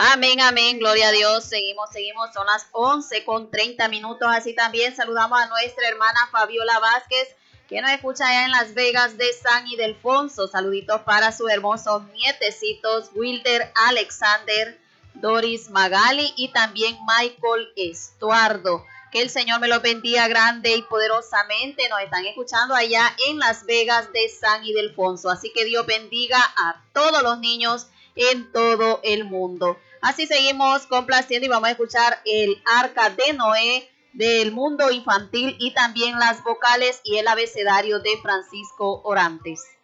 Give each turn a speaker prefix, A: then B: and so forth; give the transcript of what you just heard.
A: Amén, amén, gloria a Dios. Seguimos, son las 11:30. Así también saludamos a nuestra hermana Fabiola Vázquez, que nos escucha allá en Las Vegas de San Ildefonso. Saluditos para sus hermosos nietecitos, Wilder, Alexander, Doris Magali y también Michael Estuardo. Que el Señor me los bendiga grande y poderosamente. Nos están escuchando allá en Las Vegas de San Ildefonso. Así que Dios bendiga a todos los niños en todo el mundo. Así seguimos complaciendo y vamos a escuchar el Arca de Noé del mundo infantil y también las vocales y el abecedario de Francisco Orantes.